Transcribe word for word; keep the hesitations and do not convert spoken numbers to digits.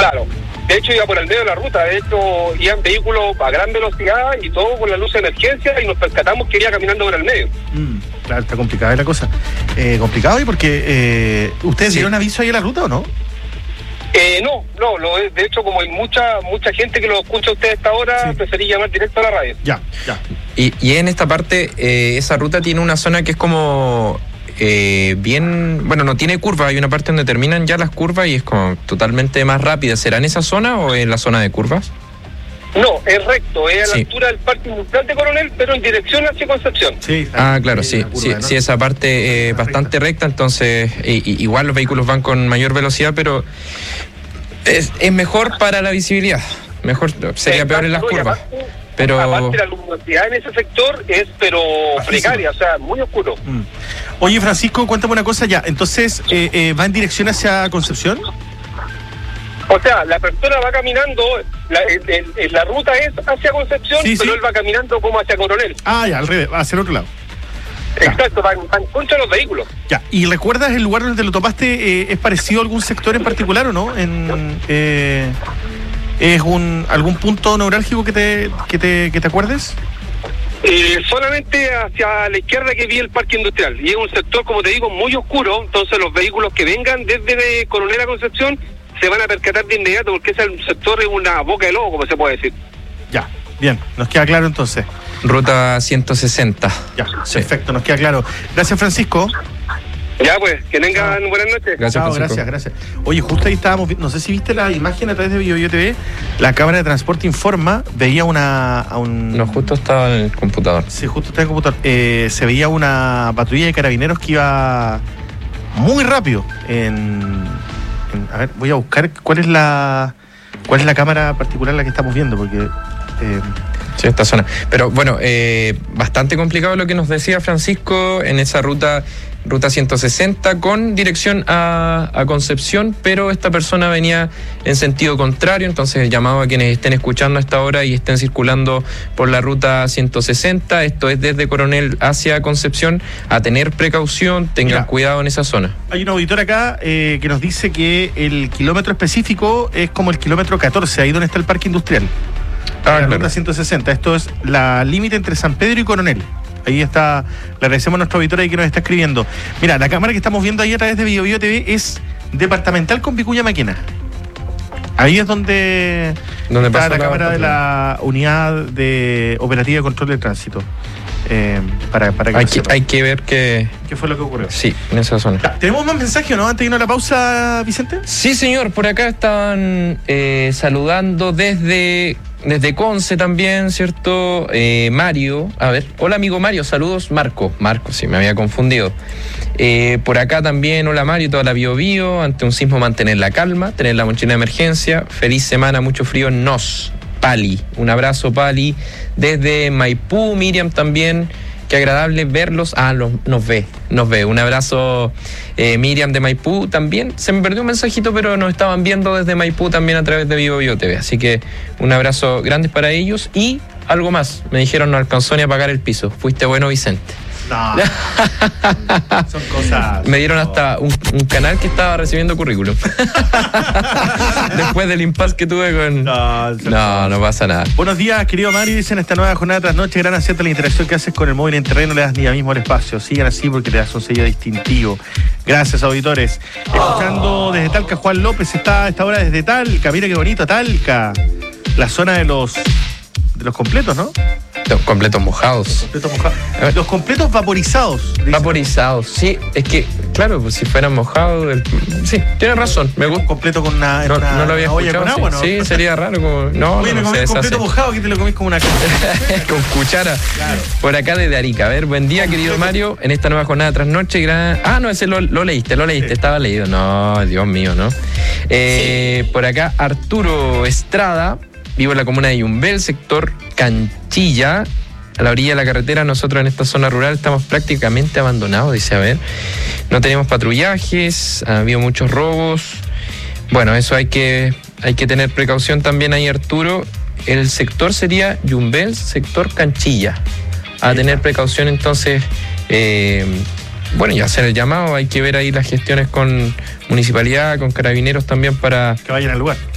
Claro. De hecho, iba por el medio de la ruta. De hecho, iban vehículos a gran velocidad y todo con la luz de emergencia y nos percatamos que iba caminando por el medio. Mm, claro, está complicada la cosa. Eh, complicado y porque eh, ¿ustedes sí. dieron aviso ahí en la ruta o no? Eh, no, no, lo, de hecho, como hay mucha mucha gente que lo escucha a usted a esta hora, sí. preferí llamar directo a la radio. Ya, ya. Y, y en esta parte, eh, esa ruta tiene una zona que es como... Eh, bien, bueno, no tiene curva, hay una parte donde terminan ya las curvas y es como totalmente más rápida. ¿Será en esa zona o en la zona de curvas? No, es recto, es a la sí. altura del Parque Industrial de Coronel, pero en dirección hacia Concepción. Sí, ah, claro, sí, curva, sí, ¿no? sí, esa parte es eh, bastante recta, entonces eh, igual los vehículos van con mayor velocidad, pero es, es mejor para la visibilidad, mejor sería peor en las curvas. Pero... Aparte, la luminosidad en ese sector es, pero precaria, o sea, muy oscuro. Mm. Oye, Francisco, cuéntame una cosa ya. Entonces, eh, eh, ¿va en dirección hacia Concepción? O sea, la persona va caminando, la, el, el, la ruta es hacia Concepción, sí, pero sí. él va caminando como hacia Coronel. Ah, ya, al revés, hacia el otro lado. Exacto, va en contra de los vehículos. Ya, ¿y recuerdas el lugar donde lo topaste? Eh, ¿Es parecido a algún sector en particular o no? En... Eh... ¿Es un algún punto neurálgico que te que te, que te acuerdes? Eh, solamente hacia la izquierda que vi el parque industrial. Y es un sector, como te digo, muy oscuro. Entonces los vehículos que vengan desde Coronel a Concepción se van a percatar de inmediato porque ese sector es una boca de lobo, como se puede decir. Ya, bien, nos queda claro entonces. Ruta ciento sesenta. Ya, sí. Perfecto, nos queda claro. Gracias, Francisco. Ya pues, que tengan ah. buenas noches. Gracias, Chao, gracias, gracias. Oye, justo ahí estábamos, no sé si viste la imagen a través de BioBio T V, la cámara de transporte informa, veía una... A un... No, justo estaba en el computador. Sí, justo estaba en el computador. Eh, se veía una patrulla de carabineros que iba muy rápido en, en... A ver, voy a buscar cuál es la cuál es la cámara particular la que estamos viendo, porque... Eh, Sí, esta zona. Pero bueno, eh, bastante complicado lo que nos decía Francisco en esa ruta, ruta ciento sesenta con dirección a, a Concepción, pero esta persona venía en sentido contrario, entonces llamado a quienes estén escuchando a esta hora y estén circulando por la ruta ciento sesenta, esto es desde Coronel hacia Concepción, a tener precaución, tengan Mira, cuidado en esa zona. Hay un auditor acá eh, que nos dice que el kilómetro específico es como el kilómetro catorce, ahí donde está el parque industrial. Ah, la claro. ruta ciento sesenta, esto es la límite entre San Pedro y Coronel. Ahí está, le agradecemos a nuestro auditor ahí que nos está escribiendo. Mira, la cámara que estamos viendo ahí a través de BioBio T V es departamental con Vicuña Maquena. Ahí es donde, ¿Dónde está pasa la, la cámara de la unidad de operativa de control de tránsito. Eh, para, para que hay, que, hay que ver qué... ¿Qué fue lo que ocurrió? Sí, en esa zona. Ya, ¿tenemos más mensajes, no? Antes de irnos a la pausa, Vicente. Sí, señor, por acá estaban eh, saludando desde... Desde Conce también, ¿cierto? Eh, Mario, a ver, hola amigo Mario, saludos, Marco, Marco, sí, me había confundido. Eh, por acá también, hola Mario, toda la Bio Bio, ante un sismo mantener la calma, tener la mochila de emergencia, feliz semana, mucho frío, nos, Pali, un abrazo Pali, desde Maipú, Miriam también, qué agradable verlos, ah, los, nos ve, nos ve, un abrazo eh, Miriam de Maipú también, se me perdió un mensajito pero nos estaban viendo desde Maipú también a través de BioBio T V, así que un abrazo grande para ellos y algo más, me dijeron no alcanzó ni a pagar el piso, fuiste bueno Vicente. No, son cosas. Me dieron hasta un, un canal que estaba recibiendo currículum. Después del impasse que tuve con. No, no, no pasa nada. Buenos días, querido Mario. Dicen esta nueva jornada tras noche, gran acierto la interacción que haces con el móvil en terreno, le das ni a mismo el espacio. Sigan así porque te das un sello distintivo. Gracias, auditores. Escuchando desde Talca, Juan López está a esta hora desde Talca. Mira qué bonito, Talca. La zona de los. De los completos, ¿no? Los completos mojados. Los completos mojados. Los completos vaporizados. Dice. Vaporizados, sí. Es que, claro, pues si fueran mojados. El... Sí, tienes razón. Me gusta. Un completo con una. No, una, no lo había una olla escuchado. con agua, ¿no? Sí, sería raro. Como... No, Oye, no, me no comí sé, un completo mojado, que te lo comís como una. Con cuchara. Claro. Por acá desde Arica. A ver, buen día, querido Mario. En esta nueva jornada tras noche. Gran... Ah, no, ese lo, lo leíste, lo leíste. Sí. Estaba leído. No, Dios mío, ¿no? Eh, sí. Por acá, Arturo Estrada. Vivo en la comuna de Yumbel, sector Canchilla, a la orilla de la carretera. Nosotros en esta zona rural estamos prácticamente abandonados, dice, a ver. No tenemos patrullajes, ha habido muchos robos. Bueno, eso hay que, hay que tener precaución también ahí, Arturo. El sector sería Yumbel, sector Canchilla. A tener precaución entonces, eh, bueno, y hacer el llamado. Hay que ver ahí las gestiones con municipalidad, con carabineros también para... Que vayan al lugar.